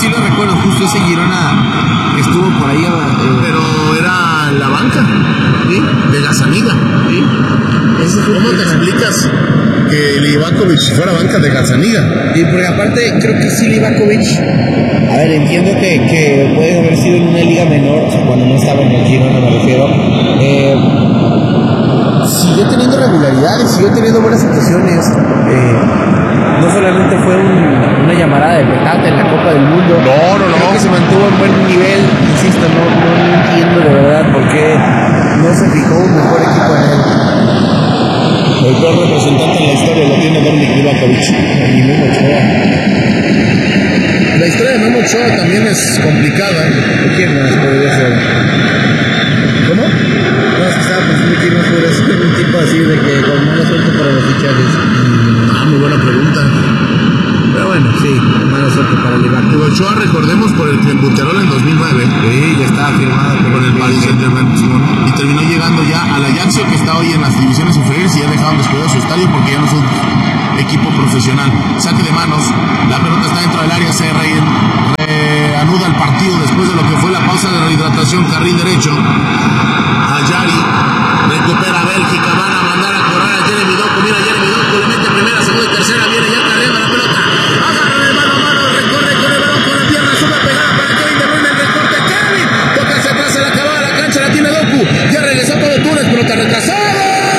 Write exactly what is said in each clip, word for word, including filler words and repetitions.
sí lo recuerdo, justo ese Girona que estuvo por ahí. Eh, pero era la banca, ¿sí? De Gazzaniga, ¿sí? ¿Cómo te explicas que Livakovic fuera banca de Gazzaniga? Y porque aparte creo que sí Livakovic, a ver, entiendo que, que puede haber sido en una liga menor, o sea, cuando no estaba en el Girona me refiero, eh, siguió teniendo regularidades, siguió teniendo buenas actuaciones, eh, no solamente fue un, una llamarada de petate en la Copa del Mundo, no, no, no, creo que se mantuvo en buen nivel, insisto, no, no entiendo de verdad por qué no se fijó un mejor equipo en él. El peor representante en la historia lo tiene Dominik Livakovic y Memo Ochoa. La historia de Memo Ochoa también es complicada. ¿Quién más podría ser? ¿Cómo? No, es que estaba pensando quién más podría ser un tipo así de que con mala suerte para los fichajes. Ah, muy buena pregunta. Pero bueno, sí, mala suerte para Livakovic. Ochoa, recordemos, por el Clenbuterol en dos mil nueve. Sí, ya estaba firmado con el Paris Saint-Germain y terminó llegando ya al Ajaccio, que está hoy en las divisiones inferiores, y ya dejaron descuidado su estadio porque ya no es un equipo profesional. Saque de manos, la pelota está dentro del área, se re, reanuda el partido después de lo que fue la pausa de rehidratación, carril derecho. Ayari recupera Bélgica, van a mandar a correr a Jeremy Doku, mira Jeremy Doku, le mete primera, segunda y tercera, viene ya carrera la pelota, agarra el mano a mano, recorre con el balón con la pierna, sube pegada para Kevin De Bruyne, el recorte, Kevin, toca hacia atrás, se la acababa la cancha, la tiene Doku, ya regresó todo Túnez, pelota retrasada,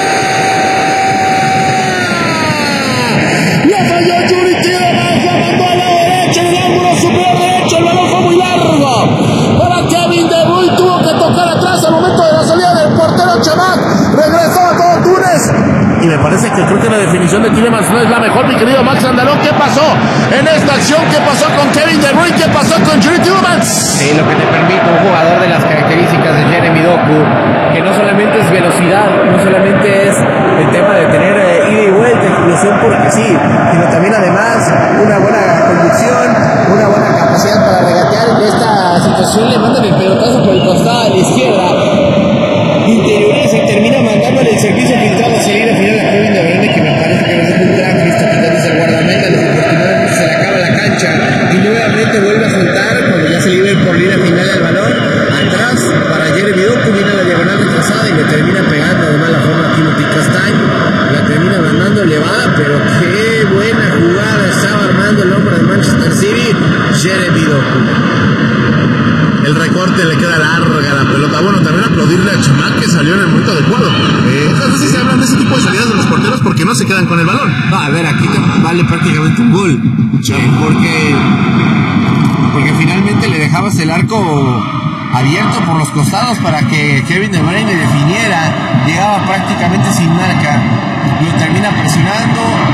la falló Yuri Tielemans, la mandó al lado derecho, en el ángulo superior derecho, el balón fue muy largo, para Kevin De Bruyne, tuvo que tocar atrás al momento de la salida del portero Chamac, regresó a todo Túnez. Y me parece que creo que la definición de Tielemans no es la mejor, mi querido Max Andalón. ¿Qué pasó en esta acción? ¿Qué pasó con Kevin De Bruyne? ¿Qué pasó con Yuri Tielemans? Sí, lo que te permite un jugador de las características de Jeremy Doku, que no solamente es velocidad, no solamente es el tema de tener eh, ida y vuelta, explosión porque sí, sino también además una buena conducción, una buena capacidad para regatear. En esta situación le mandan el pelotazo por el costado de la izquierda, interioriza y termina mandándole el servicio filtrado a salida final a Kevin De Bruyne, que me parece que no es un gran gesto, quitándose el guardameta, desafortunadamente se le acaba la cancha y nuevamente vuelve a soltar cuando ya se libre por línea final del balón atrás para Jeremy Doku, viene a la diagonal retrasada y le termina pegando de mala forma a Timothy Castagne, la termina mandando elevada, pero qué buena jugada estaba armando el hombre de Manchester City, Jeremy Doku. El recorte le queda larga la pelota. Bueno, también aplaudirle a Chamac, que salió en el momento adecuado. Eh, entonces sí se hablan de ese tipo de salidas de los porteros porque no se quedan con el balón. No, a ver, aquí vale prácticamente un gol. Sí. Eh, porque, porque finalmente le dejabas el arco abierto por los costados para que Kevin De Bruyne definiera. Llegaba prácticamente sin marca. Lo termina presionando,